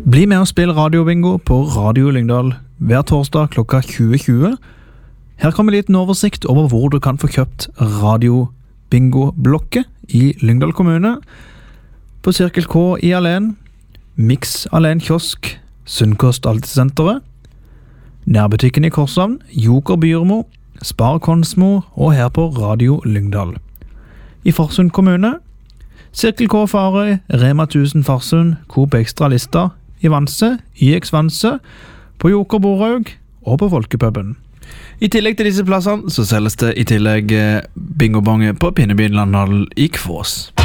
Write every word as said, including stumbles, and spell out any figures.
Bli med og spill radiobingo på Radio Lyngdal hver torsdag klokka tjue tjue. Her kommer en liten oversikt over hvor du kan få kjøpt radiobingo-blokket i Lyngdal kommune. På Cirkel K i Alen, Mix Alen Kiosk, Sunnkost Altesenteret, Nærbutikken i Korshavn, Joker Byrmo, Spar Konsmo og her på Radio Lyngdal. I Farsund kommune, Cirkel K Farøy, Rema tusen Farsund, Coop Extra Lista, i Vanse, I X Vanse, på Joker Borhaug og på Folkepuben. I tillegg til disse plassene så selges det i tillegg bingobong på Pinnebyen Landhandel i Kvås.